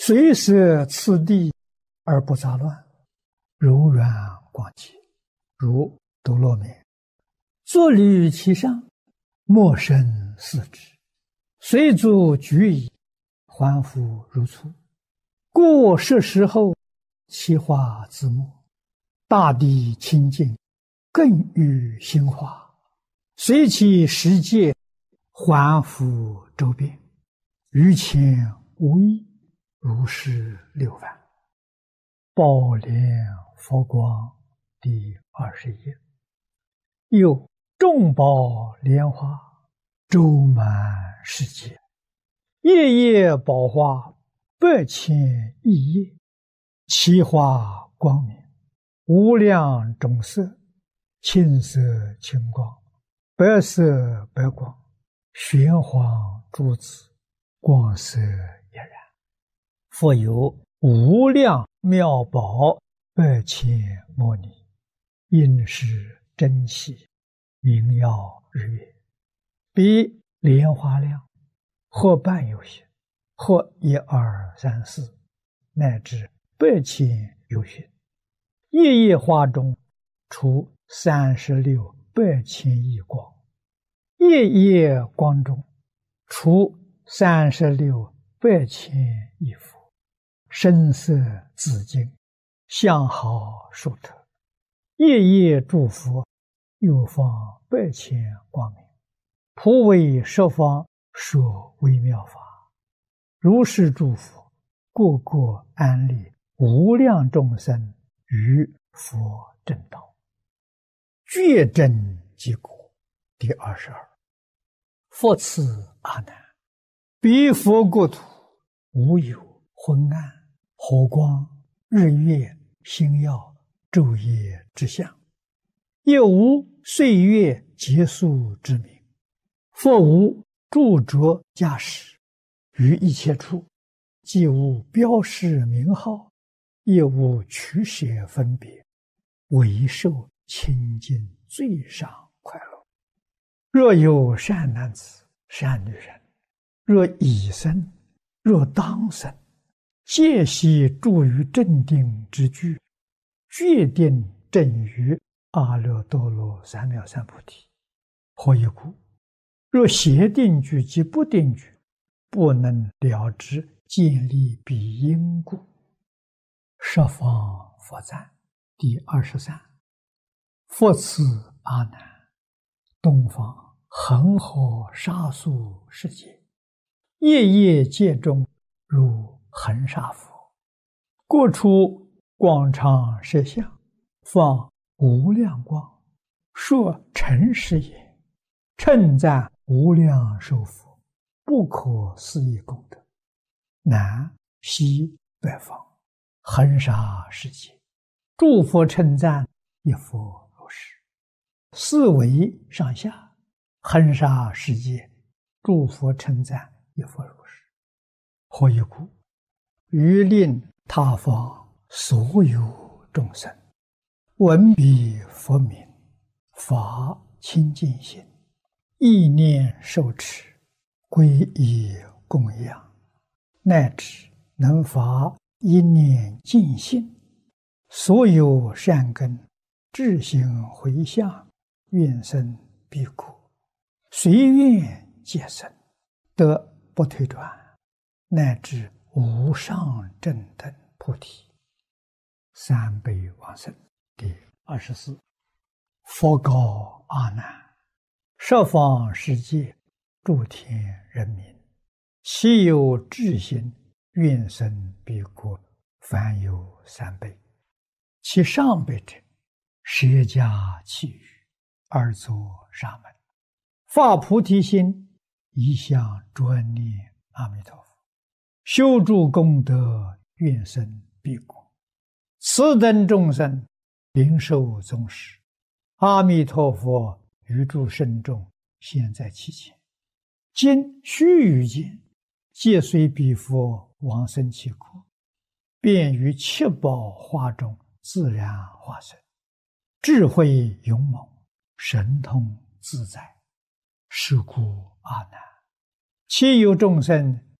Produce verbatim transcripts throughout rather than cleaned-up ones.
随舍次第而不杂乱，柔软广洁，如多罗蜜。坐立其上，莫生四肢，随足举矣，还复如初。过是时候，其化自没，大地清净，更愈兴化，随其时节，还复周遍，于前无异，如是六番。宝莲佛光第二十页。又众宝莲花周满世界，夜夜宝花百千亿叶，其花光明，无量种色，青色青光，白色白光，玄黄珠子，光色俨然。复有无量妙宝百千摩尼，应是珍奇，名耀日月，比莲花量，或半有些，或一二三四，乃至百千有些。夜夜花中出三十六百千亿光，夜夜光中出三十六百千亿佛，声色紫金，相好殊特。夜夜诸佛又放百千光明，普为十方说微妙法。如是诸佛，个个安立无量众生于佛正道，觉真即果。第二十二。复次阿难，彼佛国土无有昏暗、火光、日月、星耀、昼夜之相，也无岁月结束之名，复无著着驾驶，于一切处既无标示名号，也无取舍分别，唯受清净最上快乐。若有善男子、善女人，若已生，若当生，皆悉住于正定之居，决定正于阿耨多罗三藐三菩提。何以故？若邪定居及不定居，不能了知建立彼因故。十方佛赞第二十三。复次阿难，东方恒河沙数世界，夜夜界中如恒沙佛，各处广长舌相，放无量光，说诚实也，称赞无量寿佛，不可思议功德。南西北方恒沙世界，诸佛称赞一佛如是。四维上下恒沙世界，诸佛称赞一佛如是。何以故？于令他方所有众生闻彼佛名，发清净心，意念受持，皈依供养，乃至能发一念净心，所有善根智行回向，愿生彼国，随愿皆生，得不退转，乃至无上正等菩提。三辈往生第二十四。佛告阿难，十方世界诸天人民，其有智心，愿生彼国，凡有三辈。其上辈者，舍家弃语，而作沙门，发菩提心，一向专念阿弥陀佛，修诸功德，愿生彼国。此等众生，灵受宗师，阿弥陀佛于诸圣众现在其前，今须臾间，皆随彼佛往生其国，便于七宝花中自然化身，智慧勇猛，神通自在。是故阿难，其有众生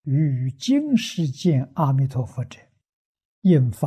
于今世见阿弥陀佛者，应发